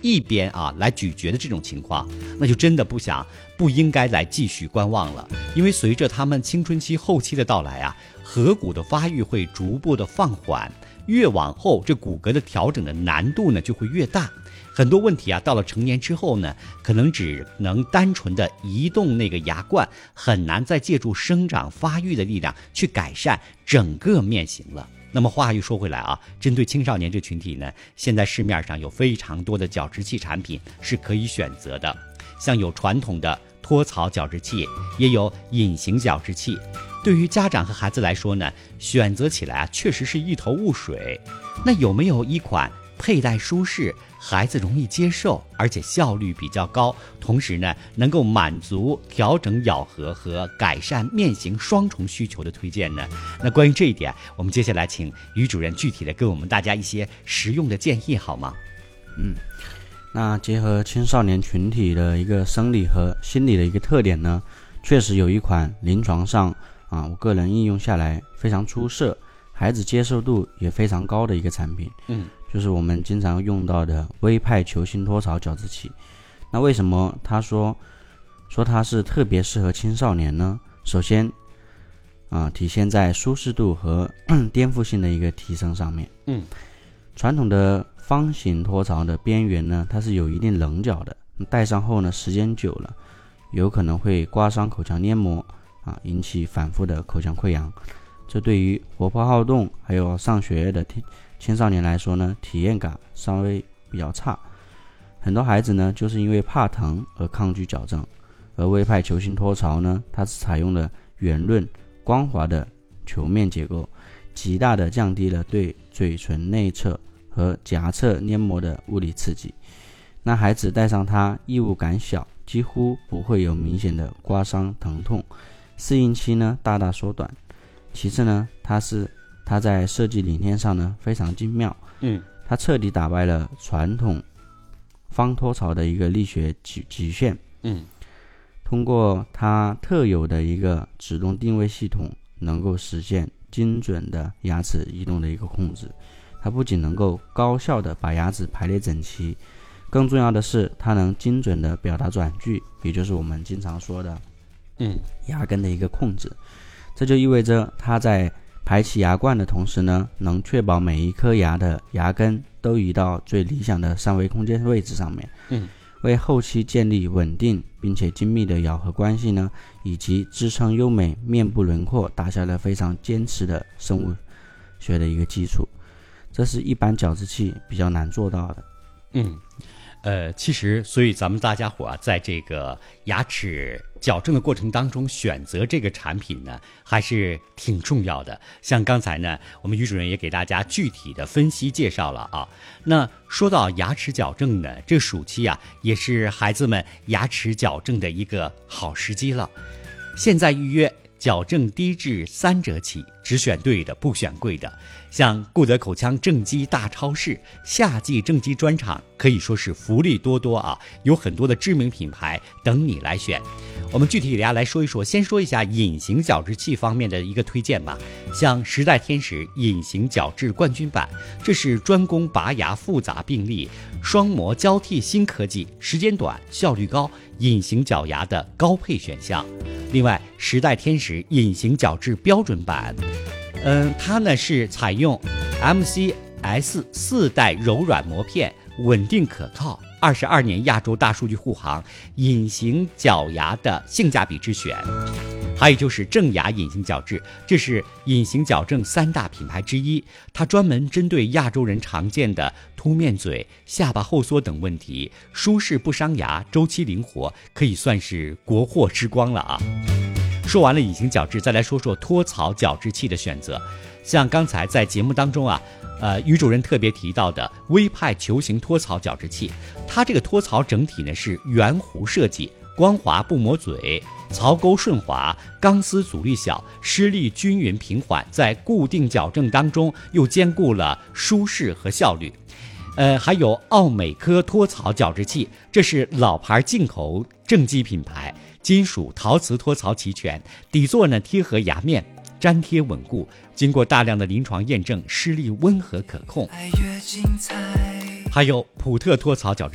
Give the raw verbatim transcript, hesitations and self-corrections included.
一边啊来咀嚼的这种情况，那就真的不想不应该来继续观望了。因为随着他们青春期后期的到来啊，颌骨的发育会逐步的放缓，越往后这骨骼的调整的难度呢就会越大。很多问题啊，到了成年之后呢，可能只能单纯的移动那个牙冠，很难再借助生长发育的力量去改善整个面型了。那么话又说回来啊，针对青少年这群体呢，现在市面上有非常多的矫治器产品是可以选择的，像有传统的托槽矫治器，也有隐形矫治器。对于家长和孩子来说呢，选择起来啊，确实是一头雾水。那有没有一款佩戴舒适、孩子容易接受，而且效率比较高，同时呢能够满足调整咬合和改善面型双重需求的推荐呢？那关于这一点，我们接下来请于主任具体的给我们大家一些实用的建议好吗？ 嗯，那结合青少年群体的一个生理和心理的一个特点呢，确实有一款临床上啊，我个人应用下来非常出色，孩子接受度也非常高的一个产品，嗯，就是我们经常用到的微派球形托槽矫治器。那为什么他说说它是特别适合青少年呢？首先啊，体现在舒适度和颠覆性的一个提升上面。嗯，传统的方形托槽的边缘呢，它是有一定棱角的，戴上后呢，时间久了有可能会刮伤口腔黏膜啊，引起反复的口腔溃疡。这对于活泼好动还有上学的青少年来说呢，体验感稍微比较差。很多孩子呢，就是因为怕疼而抗拒矫正。而微派球形托槽呢，它是采用了圆润光滑的球面结构，极大的降低了对嘴唇内侧和颊侧黏膜的物理刺激。那孩子戴上它异物感小，几乎不会有明显的刮伤疼痛，适应期呢大大缩短。其次呢，它是它在设计理念上呢非常精妙，嗯，它彻底打败了传统方托槽的一个力学极限，嗯，通过它特有的一个指动定位系统，能够实现精准的牙齿移动的一个控制。它不仅能够高效的把牙齿排列整齐，更重要的是它能精准的表达转距，也就是我们经常说的嗯牙根的一个控制。这就意味着它在排齐牙冠的同时呢，能确保每一颗牙的牙根都移到最理想的三维空间位置上面，嗯，为后期建立稳定并且精密的咬合关系呢，以及支撑优美面部轮廓打下了非常坚实的生物学的一个基础。这是一般矫治器比较难做到的。 嗯，呃，其实所以咱们大家伙啊，在这个牙齿矫正的过程当中，选择这个产品呢，还是挺重要的。像刚才呢，我们于主任也给大家具体的分析介绍了啊。那说到牙齿矫正呢，这暑期啊，也是孩子们牙齿矫正的一个好时机了。现在预约矫正低至三折起，只选对的，不选贵的。像顾德口腔正畸大超市夏季正畸专场可以说是福利多多啊，有很多的知名品牌等你来选。我们具体给大家来说一说，先说一下隐形矫治器方面的一个推荐吧。像时代天使隐形矫治冠军版，这是专攻拔牙复杂病例、双模交替新科技，时间短、效率高，隐形矫牙的高配选项。另外，时代天使隐形矫治标准版，嗯，它呢是采用 M C S 四代柔软膜片，稳定可靠，二十二年亚洲大数据护航，隐形矫牙的性价比之选。还有就是正牙隐形矫治，这是隐形矫正三大品牌之一，它专门针对亚洲人常见的凸面嘴、下巴后缩等问题，舒适不伤牙，周期灵活，可以算是国货之光了啊。说完了隐形矫治，再来说说托槽矫治器的选择。像刚才在节目当中啊，呃，于主任特别提到的微派球形托槽矫治器，它这个托槽整体呢是圆弧设计，光滑不磨嘴，槽沟顺滑，钢丝阻力小，施力均匀平缓，在固定矫正当中又兼顾了舒适和效率。呃，还有奥美科托槽矫治器，这是老牌进口正畸品牌，金属、陶瓷托槽齐全，底座呢贴合牙面，粘贴稳固，经过大量的临床验证，施力温和可控。还有普特托槽矫治